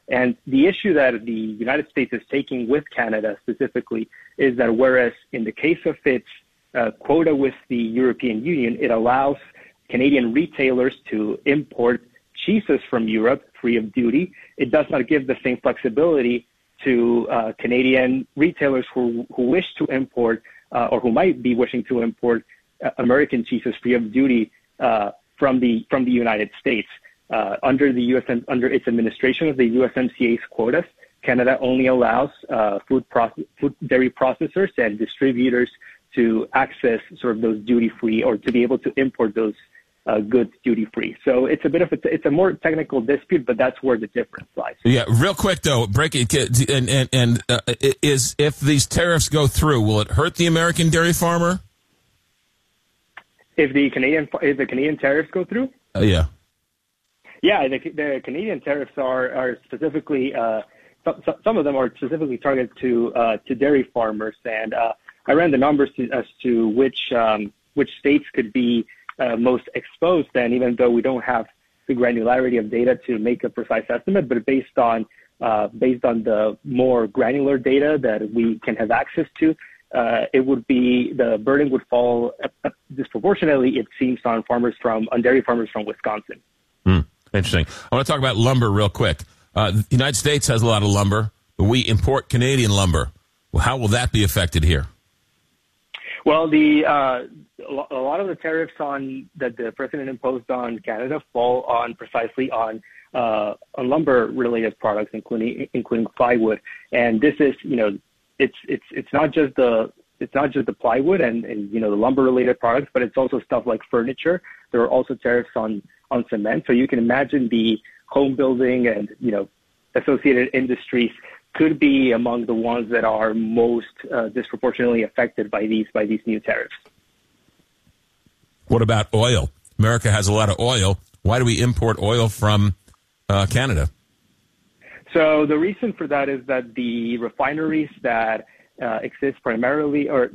And the issue that the United States is taking with Canada specifically is that whereas in the case of its quota with the European Union, it allows Canadian retailers to import cheeses from Europe free of duty, it does not give the same flexibility to Canadian retailers who wish to import or who might be wishing to import American cheeses free of duty from the United States. Under its administration of the USMCA's quotas, Canada only allows food dairy processors and distributors to access sort of those duty-free or to be able to import those goods duty-free. So it's a more technical dispute, but that's where the difference lies. Yeah, real quick though, is if these tariffs go through, will it hurt the American dairy farmer? If the Canadian tariffs go through? Yeah. Yeah, the Canadian tariffs are specifically some of them are specifically targeted to dairy farmers, and I ran the numbers as to which states could be most exposed. And even though we don't have the granularity of data to make a precise estimate, but based on the more granular data that we can have access to, the burden would fall disproportionately, it seems, on dairy farmers from Wisconsin. Interesting. I want to talk about lumber real quick. The United States has a lot of lumber, but we import Canadian lumber. Well, how will that be affected here? Well, a lot of the tariffs that the president imposed on Canada fall precisely on lumber-related products, including plywood. And this is, it's not just the plywood and the lumber-related products, but it's also stuff like furniture. There are also tariffs on cement. So you can imagine the home building and associated industries could be among the ones that are most disproportionately affected by these new tariffs. What about oil? America has a lot of oil. Why do we import oil from Canada? So the reason for that is that the refineries that exist primarily in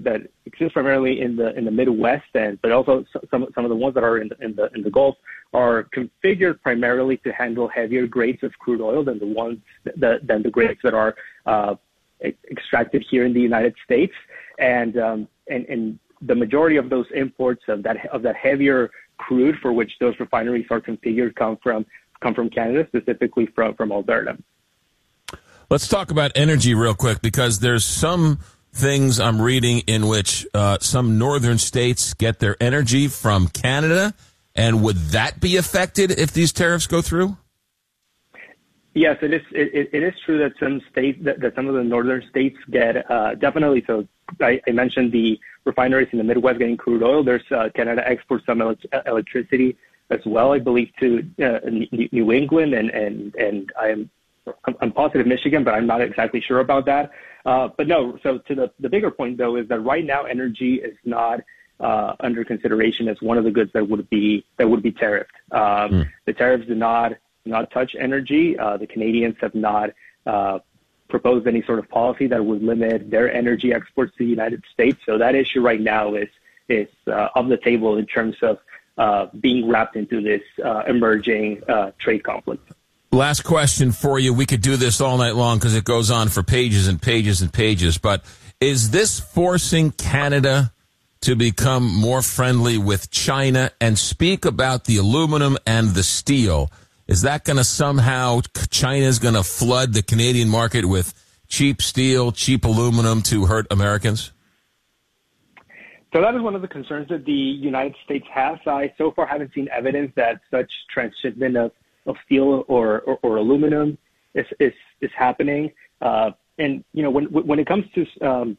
the Midwest, but also some of the ones that are in the Gulf are configured primarily to handle heavier grades of crude oil than the grades that are extracted here in the United States, and the majority of those imports of that heavier crude for which those refineries are configured come from Canada, specifically from Alberta. Let's talk about energy real quick, because there's some things I'm reading in which some northern states get their energy from Canada. And would that be affected if these tariffs go through? Yes, it is. It is true that some of the northern states get definitely. So I mentioned the refineries in the Midwest getting crude oil. There's Canada exports some electricity as well, I believe, to New England and I'm positive Michigan, but I'm not exactly sure about that. But no. So to the bigger point though is that right now energy is not under consideration as one of the goods that would be tariffed. The tariffs do not touch energy. The Canadians have not proposed any sort of policy that would limit their energy exports to the United States. So that issue right now is off the table in terms of being wrapped into this emerging trade conflict. Last question for you. We could do this all night long because it goes on for pages and pages and pages. But is this forcing Canada to become more friendly with China and speak about the aluminum and the steel? Is that going to somehow, China's going to flood the Canadian market with cheap steel, cheap aluminum to hurt Americans? So that is one of the concerns that the United States has. I so far haven't seen evidence that such transshipment of steel or aluminum is happening. And when it comes to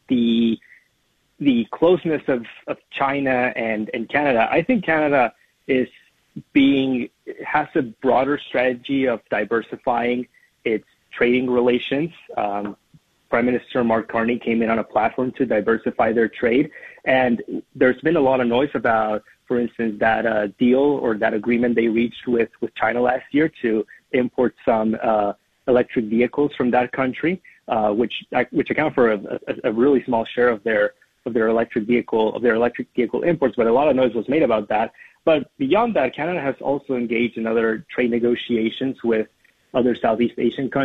the closeness of China and Canada, I think Canada has a broader strategy of diversifying its trading relations. Prime Minister Mark Carney came in on a platform to diversify their trade, and there's been a lot of noise about, for instance, that deal or that agreement they reached with China last year to import some electric vehicles from that country, which account for a really small share of their electric vehicle imports. But a lot of noise was made about that. But beyond that, Canada has also engaged in other trade negotiations with other Southeast Asian countries.